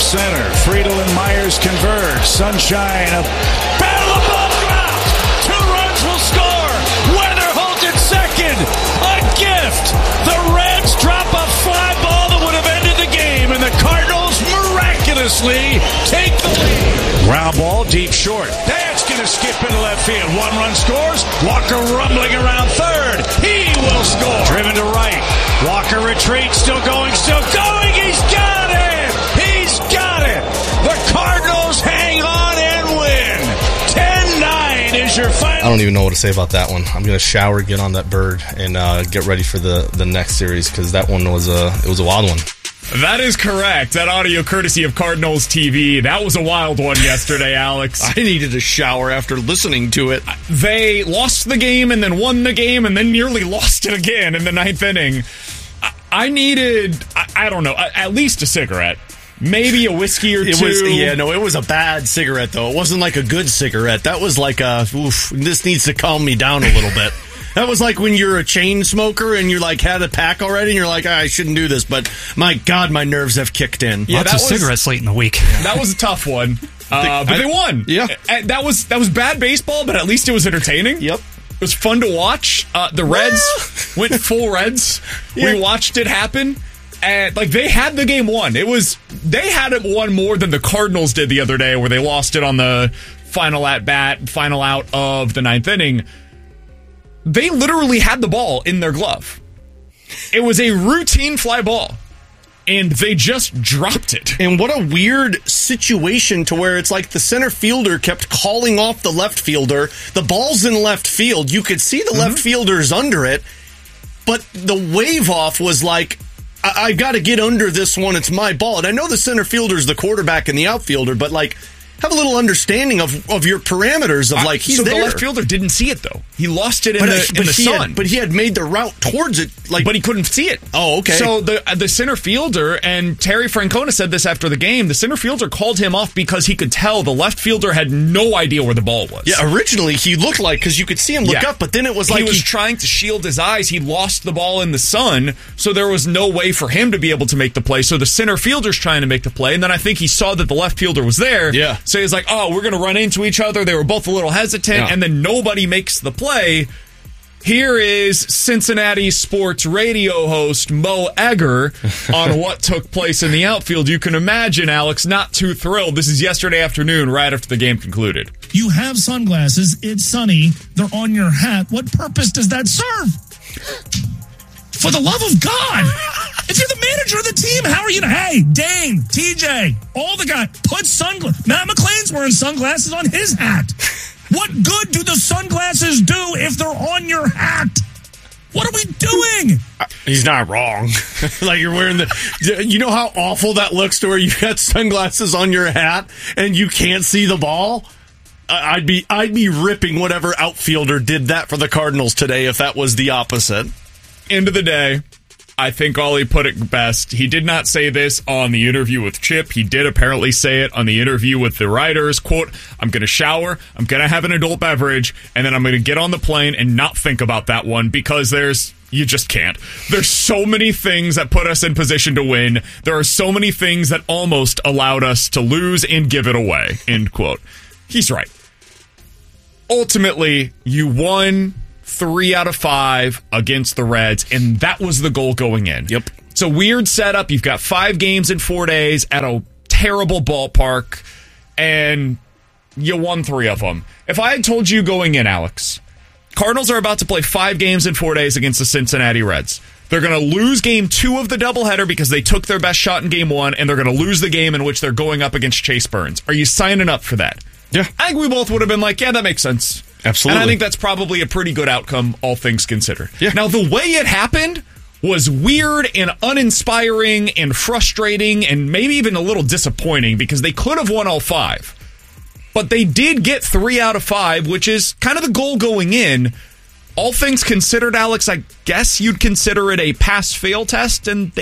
center. Friedel and Myers converge. Sunshine, a battle of ball dropped. 2 runs will score. Weather holds it second. A gift. The Reds drop a fly ball that would have ended the game, and the Cardinals miraculously take the lead. Ground ball, deep short. That's going to skip into left field. 1 run scores. Walker rumbling around third. He will score. Driven to right. Walker retreats. Still going. He's got it. He's got it. The Cardinals hang on and win. 10-9 is your final. I don't even know what to say about that one. I'm going to shower, get on that bird, and get ready for the next series, because that one was a wild one. That is correct. That audio courtesy of Cardinals TV. That was a wild one yesterday, Alex. I needed a shower after listening to it. They lost the game and then won the game and then nearly lost it again in the 9th inning. I needed, I don't know, at least a cigarette. Maybe a whiskey or two. It was a bad cigarette, though. It wasn't like a good cigarette. That was like this needs to calm me down a little bit. That was like when you're a chain smoker and you like had a pack already and you're like, I shouldn't do this, but my God, my nerves have kicked in. Yeah, lots of cigarettes late in the week. That was a tough one, but they won. Yeah, that was bad baseball, but at least it was entertaining. Yep, it was fun to watch. The Reds went full Reds. Yeah. We watched it happen, and they had the game won. They had it won more than the Cardinals did the other day, where they lost it on the final at bat, final out of the 9th inning. They literally had the ball in their glove. It was a routine fly ball, and they just dropped it. And what a weird situation to where it's like the center fielder kept calling off the left fielder. The ball's in left field. You could see the left fielder's under it, but the wave off was like, I got to get under this one. It's my ball. And I know the center fielder's the quarterback and the outfielder, but have a little understanding of your parameters of he's there. The left fielder didn't see it, though. He lost it in the sun. But he had made the route towards it. But he couldn't see it. Oh, okay. So the center fielder, and Terry Francona said this after the game, the center fielder called him off because he could tell the left fielder had no idea where the ball was. Yeah, originally he looked like, because you could see him look up, but then it was like he was trying to shield his eyes. He lost the ball in the sun, so there was no way for him to be able to make the play. So the center fielder's trying to make the play, and then I think he saw that the left fielder was there. Yeah. So he's like, we're going to run into each other. They were both a little hesitant, and then nobody makes the play. Here is Cincinnati sports radio host Mo Egger on what took place in the outfield. You can imagine, Alex, not too thrilled. This is yesterday afternoon, right after the game concluded. You have sunglasses. It's sunny. They're on your hat. What purpose does that serve? For the love of God. If you're the manager of the team, how are you hey, Dane, TJ, all the guys, put sunglasses. Matt McClain's wearing sunglasses on his hat. What good do the sunglasses do if they're on your hat? What are we doing? He's not wrong. You're wearing you know how awful that looks to where you got sunglasses on your hat and you can't see the ball? I'd be ripping whatever outfielder did that for the Cardinals today if that was the opposite. End of the day, I think Ollie put it best. He did not say this on the interview with Chip. He did apparently say it on the interview with the writers. Quote, I'm going to shower, I'm going to have an adult beverage, and then I'm going to get on the plane and not think about that one because you just can't. There's so many things that put us in position to win. There are so many things that almost allowed us to lose and give it away. End quote. He's right. Ultimately, you won 3 out of 5 against the Reds, and that was the goal going in. Yep. It's a weird setup. You've got 5 games in 4 days at a terrible ballpark, and you won 3 of them. If I had told you going in, Alex, Cardinals are about to play 5 games in 4 days against the Cincinnati Reds. They're going to lose game 2 of the doubleheader because they took their best shot in game 1, and they're going to lose the game in which they're going up against Chase Burns. Are you signing up for that? Yeah. I think we both would have been like, yeah, that makes sense. Absolutely. And I think that's probably a pretty good outcome, all things considered. Yeah. Now, the way it happened was weird and uninspiring and frustrating and maybe even a little disappointing because they could have won all 5. But they did get 3 out of 5, which is kind of the goal going in. All things considered, Alex, I guess you'd consider it a pass-fail test, and they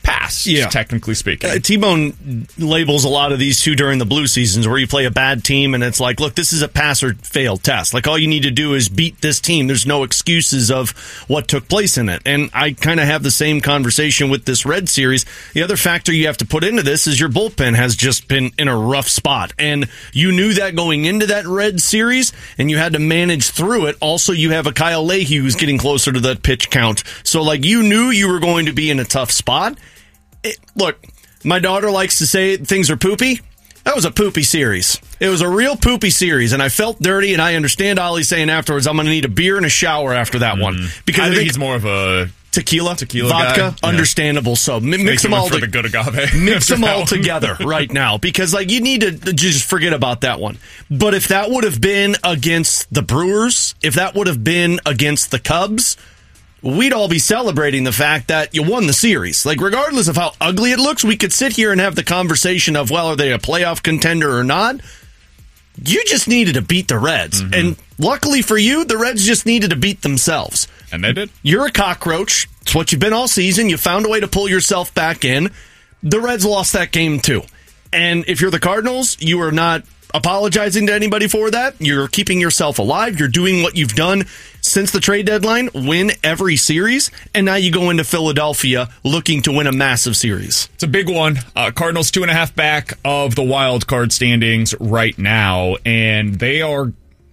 pass, technically speaking. T-Bone labels a lot of these too during the blue seasons where you play a bad team and it's like, look, this is a pass or fail test. Like, all you need to do is beat this team. There's no excuses of what took place in it. And I kind of have the same conversation with this Red series. The other factor you have to put into this is your bullpen has just been in a rough spot. And you knew that going into that Red series, and you had to manage through it. Also, you have a Kyle Leahy who's getting closer to that pitch count. So, like, you knew you were going to be in a tough spot. Look, my daughter likes to say things are poopy. That was a poopy series. It was a real poopy series, and I felt dirty, and I understand Ollie saying afterwards, I'm going to need a beer and a shower after that one. Because I think he's more of a tequila vodka guy. Understandable. So mix them all for the good agave. Mix them all together right now, because like you need to just forget about that one. But if that would have been against the Brewers, if that would have been against the Cubs, we'd all be celebrating the fact that you won the series. Like, regardless of how ugly it looks, we could sit here and have the conversation of, well, are they a playoff contender or not? You just needed to beat the Reds. Mm-hmm. And luckily for you, the Reds just needed to beat themselves. And they did. You're a cockroach. It's what you've been all season. You found a way to pull yourself back in. The Reds lost that game too. And if you're the Cardinals, you are not apologizing to anybody for that. You're keeping yourself alive. You're doing what you've done since the trade deadline, win every series, and now you go into Philadelphia looking to win a massive series. It's a big one. Cardinals 2.5 back of the wild card standings right now, and they're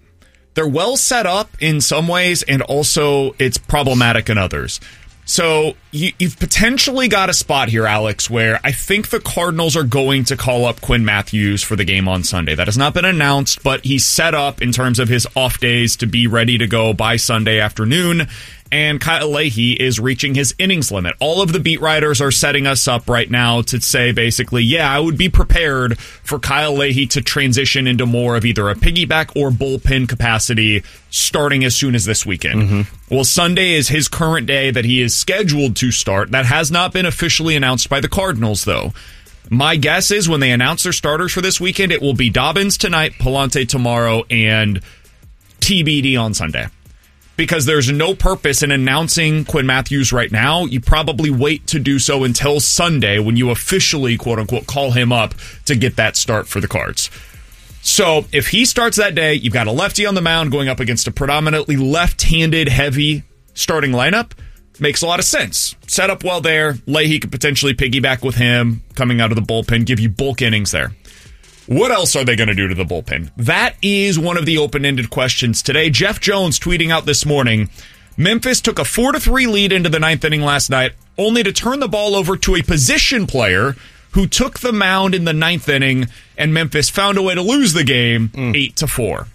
well set up in some ways, and also it's problematic in others. So you've potentially got a spot here, Alex, where I think the Cardinals are going to call up Quinn Matthews for the game on Sunday. That has not been announced, but he's set up in terms of his off days to be ready to go by Sunday afternoon. And Kyle Leahy is reaching his innings limit. All of the beat writers are setting us up right now to say basically, yeah, I would be prepared for Kyle Leahy to transition into more of either a piggyback or bullpen capacity starting as soon as this weekend. Mm-hmm. Well, Sunday is his current day that he is scheduled to start. That has not been officially announced by the Cardinals, though. My guess is when they announce their starters for this weekend, it will be Dobbins tonight, Palante tomorrow, and TBD on Sunday. Because there's no purpose in announcing Quinn Matthews right now. You probably wait to do so until Sunday when you officially, quote-unquote, call him up to get that start for the Cards. So if he starts that day, you've got a lefty on the mound going up against a predominantly left-handed heavy starting lineup. Makes a lot of sense. Set up well there. Leahy could potentially piggyback with him coming out of the bullpen, give you bulk innings there. What else are they going to do to the bullpen? That is one of the open-ended questions today. Jeff Jones tweeting out this morning, Memphis took a 4-3 lead into the ninth inning last night, only to turn the ball over to a position player who took the mound in the ninth inning, and Memphis found a way to lose the game 8-4.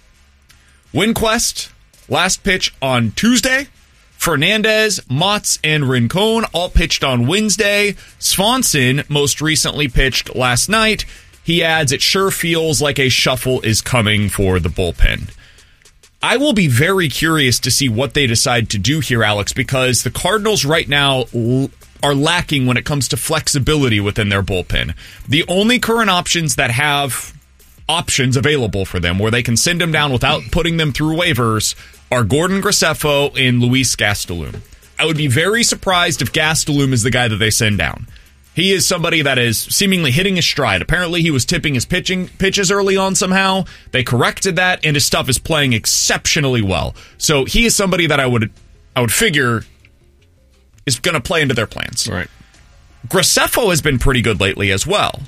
Winquest, last pitch on Tuesday. Fernandez, Motts, and Rincon all pitched on Wednesday. Swanson most recently pitched last night. He adds, it sure feels like a shuffle is coming for the bullpen. I will be very curious to see what they decide to do here, Alex, because the Cardinals right now are lacking when it comes to flexibility within their bullpen. The only current options that have options available for them where they can send them down without putting them through waivers are Gordon Graceffo and Luis Gastelum. I would be very surprised if Gastelum is the guy that they send down. He is somebody that is seemingly hitting his stride. Apparently, he was tipping his pitches early on somehow. They corrected that, and his stuff is playing exceptionally well. So he is somebody that I would figure is going to play into their plans. Right. Graceffo has been pretty good lately as well.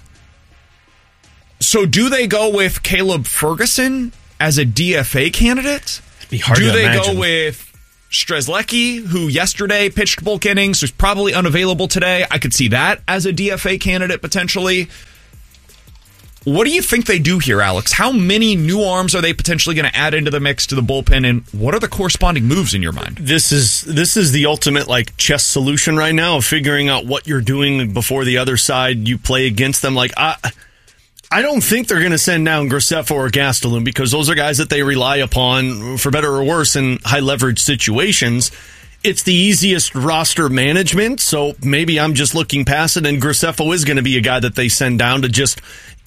So do they go with Caleb Ferguson as a DFA candidate? It'd be hard to imagine. Do they go with Strzelecki, who yesterday pitched bulk innings, who's probably unavailable today? I could see that as a DFA candidate potentially. What do you think they do here, Alex? How many new arms are they potentially going to add into the mix to the bullpen, and what are the corresponding moves in your mind? This is the ultimate like chess solution right now of figuring out what you're doing before the other side you play against them. Like I don't think they're going to send down Graceffo or Gastelum because those are guys that they rely upon, for better or worse, in high-leverage situations. It's the easiest roster management, so maybe I'm just looking past it, and Graceffo is going to be a guy that they send down to just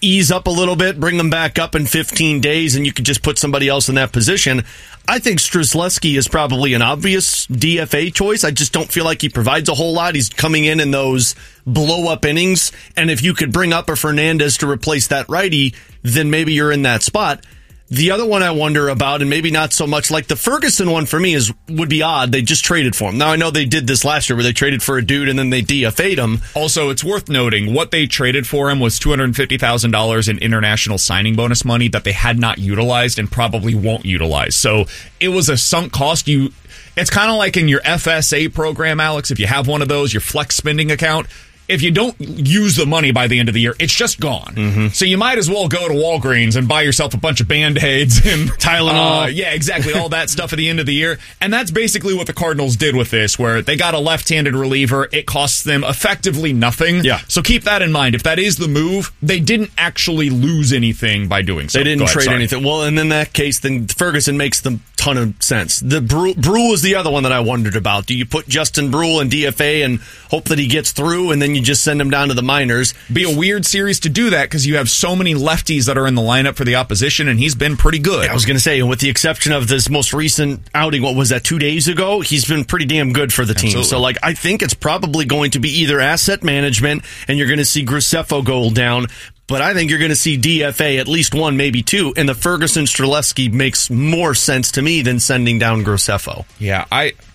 ease up a little bit, bring them back up in 15 days, and you could just put somebody else in that position. I think Strzelecki is probably an obvious DFA choice. I just don't feel like he provides a whole lot. He's coming in those blow-up innings, and if you could bring up a Fernandez to replace that righty, then maybe you're in that spot. The other one I wonder about, and maybe not so much, like the Ferguson one for me would be odd. They just traded for him. Now, I know they did this last year where they traded for a dude and then they DFA'd him. Also, it's worth noting what they traded for him was $250,000 in international signing bonus money that they had not utilized and probably won't utilize. So it was a sunk cost. It's kind of like in your FSA program, Alex. If you have one of those, your flex spending account, if you don't use the money by the end of the year, it's just gone. Mm-hmm. So you might as well go to Walgreens and buy yourself a bunch of Band-Aids and Tylenol. Yeah, exactly. All that stuff at the end of the year. And that's basically what the Cardinals did with this, where they got a left-handed reliever. It costs them effectively nothing. Yeah. So keep that in mind. If that is the move, they didn't actually lose anything by doing so. They didn't trade anything. Well, and in that case, then Ferguson makes the ton of sense. The Brule is the other one that I wondered about. Do you put Justin Brule in DFA and hope that he gets through, and then you just send him down to the minors? Be a weird series to do that because you have so many lefties that are in the lineup for the opposition, and he's been pretty good. Yeah, I was going to say, with the exception of this most recent outing, what was that, 2 days ago? He's been pretty damn good for the team. Absolutely. So, I think it's probably going to be either asset management, and you're going to see Graceffo go down, but I think you're going to see DFA, at least one, maybe two, and the Ferguson-Strzelecki makes more sense to me than sending down Graceffo. Yeah,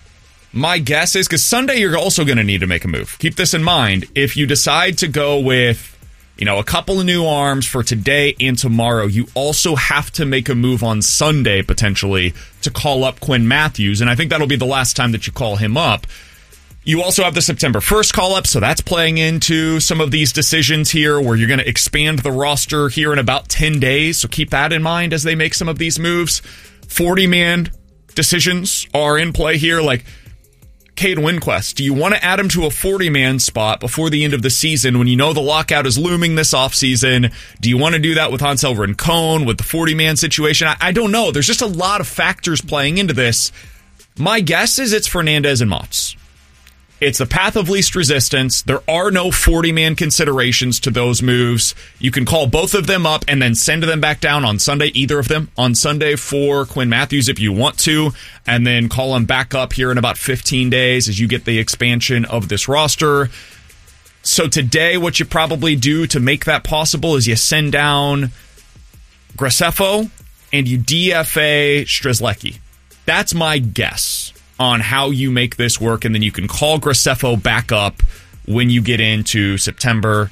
my guess is, because Sunday you're also going to need to make a move. Keep this in mind. If you decide to go with, a couple of new arms for today and tomorrow, you also have to make a move on Sunday, potentially, to call up Quinn Matthews, and I think that'll be the last time that you call him up. You also have the September 1st call-up, so that's playing into some of these decisions here where you're going to expand the roster here in about 10 days, so keep that in mind as they make some of these moves. 40-man decisions are in play here, like Cade Winquist. Do you want to add him to a 40-man spot before the end of the season when you know the lockout is looming this offseason? Do you want to do that with Hansel Rincon, with the 40-man situation? I don't know. There's just a lot of factors playing into this. My guess is it's Fernandez and Motts. It's the path of least resistance. There are no 40-man considerations to those moves. You can call both of them up and then send them back down on Sunday, either of them, on Sunday for Quinn Matthews if you want to, and then call them back up here in about 15 days as you get the expansion of this roster. So today, what you probably do to make that possible is you send down Graceffo and you DFA Strzelecki. That's my guess on how you make this work, and then you can call Graceffo back up when you get into September.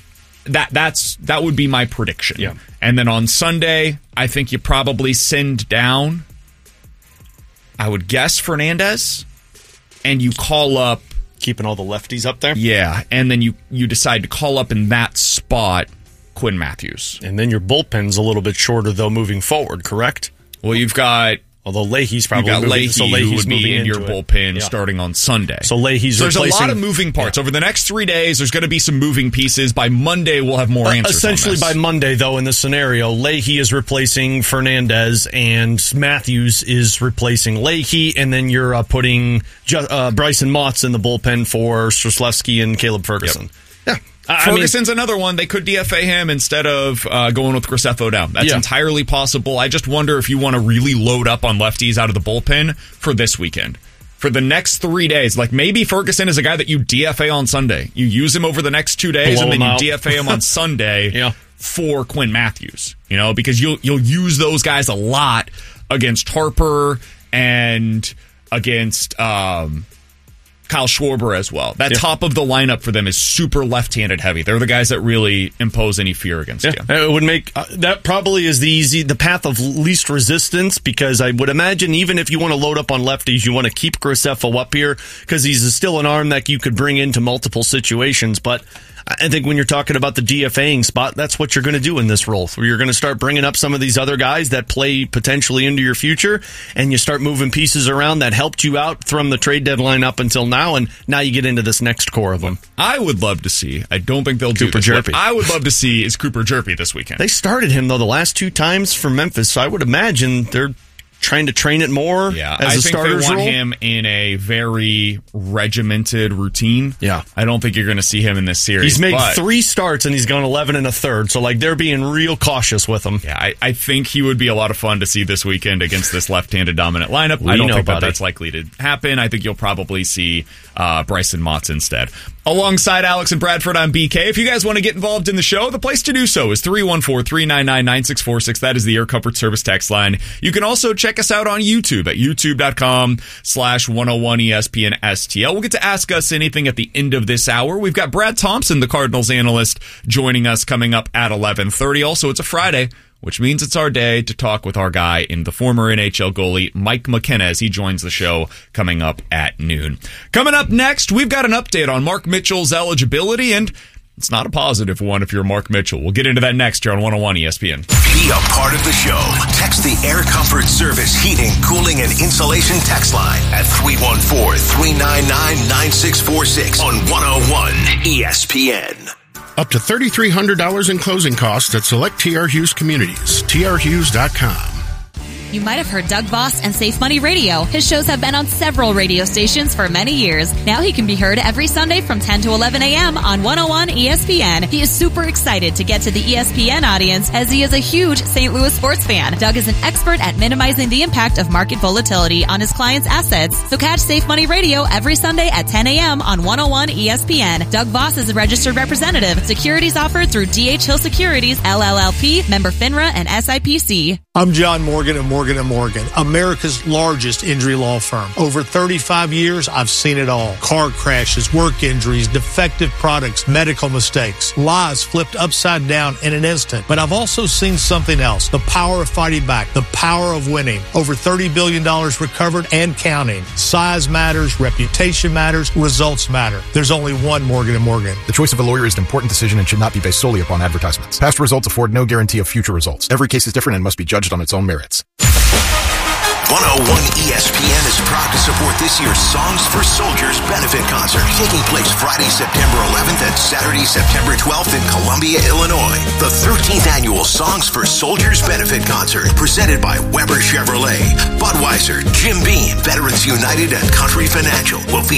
That would be my prediction. Yeah. And then on Sunday, I think you probably send down, I would guess, Fernandez, and you call up... Keeping all the lefties up there? Yeah, and then you decide to call up in that spot Quinn Matthews. And then your bullpen's a little bit shorter, though, moving forward, correct? Well, you've got... Although Leahy's probably moving, Leahy, so Leahy's who would be in your bullpen starting on Sunday. So Leahy's there's replacing... a lot of moving parts. Over the next 3 days, there's going to be some moving pieces. By Monday, we'll have more answers essentially, on this. by Monday, though, in this scenario, Leahy is replacing Fernandez, and Matthews is replacing Leahy, and then you're putting Bryson Motts in the bullpen for Strzelecki and Caleb Ferguson. Yep. Yeah. Ferguson's another one. They could DFA him instead of going with Graceffo down. That's entirely possible. I just wonder if you want to really load up on lefties out of the bullpen for this weekend. For the next 3 days, like maybe Ferguson is a guy that you DFA on Sunday. You use him over the next 2 days, and then you DFA him on Sunday for Quinn Matthews. Because you'll use those guys a lot against Harper and against Kyle Schwarber as well. That top of the lineup for them is super left-handed heavy. They're the guys that really impose any fear against you. It would make that probably is the path of least resistance, because I would imagine even if you want to load up on lefties, you want to keep Graceffo up here because he's still an arm that you could bring into multiple situations. But I think when you're talking about the DFAing spot, that's what you're going to do in this role. Where you're going to start bringing up some of these other guys that play potentially into your future, and you start moving pieces around that helped you out from the trade deadline up until now, and now you get into this next core of them. I would love to see, I don't think they'll do this. What I would love to see is Cooper Jerpy this weekend. They started him, though, the last 2 times for Memphis, so I would imagine they're trying to train it more as I a think starter's they want role? him in a very regimented routine. Yeah. I don't think you're going to see him in this series. He's made but 3 starts and he's gone 11 1/3. So, they're being real cautious with him. Yeah, I think he would be a lot of fun to see this weekend against this left-handed dominant lineup. I don't think that's likely to happen. I think you'll probably see Bryson Motts instead. Alongside Alex and Bradford, I'm BK. If you guys want to get involved in the show, the place to do so is 314-399-9646. That is the Air Comfort Service text line. You can also check us out on YouTube at youtube.com/101ESPN-STL. We'll get to Ask Us Anything at the end of this hour. We've got Brad Thompson, the Cardinals analyst, joining us coming up at 11:30. Also, it's a Friday, which means it's our day to talk with our guy in the former NHL goalie, Mike McKenna, as he joins the show coming up at noon. Coming up next, we've got an update on Mark Mitchell's eligibility, and it's not a positive one if you're Mark Mitchell. We'll get into that next here on 101 ESPN. Be a part of the show. Text the Air Comfort Service Heating, Cooling, and Insulation text line at 314-399-9646 on 101 ESPN. Up to $3,300 in closing costs at select TR Hughes communities. trhughes.com. You might have heard Doug Voss and Safe Money Radio. His shows have been on several radio stations for many years. Now he can be heard every Sunday from 10 to 11 a.m. on 101 ESPN. He is super excited to get to the ESPN audience as he is a huge St. Louis sports fan. Doug is an expert at minimizing the impact of market volatility on his clients' assets. So catch Safe Money Radio every Sunday at 10 a.m. on 101 ESPN. Doug Voss is a registered representative. Securities offered through D.H. Hill Securities, LLLP, member FINRA, and SIPC. I'm John Morgan of Morgan & Morgan, America's largest injury law firm. Over 35 years, I've seen it all. Car crashes, work injuries, defective products, medical mistakes, lives flipped upside down in an instant. But I've also seen something else, the power of fighting back, the power of winning. Over $30 billion recovered and counting. Size matters, reputation matters, results matter. There's only one Morgan & Morgan. The choice of a lawyer is an important decision and should not be based solely upon advertisements. Past results afford no guarantee of future results. Every case is different and must be judged on its own merits. 101 ESPN is proud to support this year's Songs for Soldiers benefit concert, taking place Friday, September 11th and Saturday, September 12th in Columbia, Illinois. The 13th annual Songs for Soldiers benefit concert, presented by Weber Chevrolet, Budweiser, Jim Beam, Veterans United, and Country Financial, will feature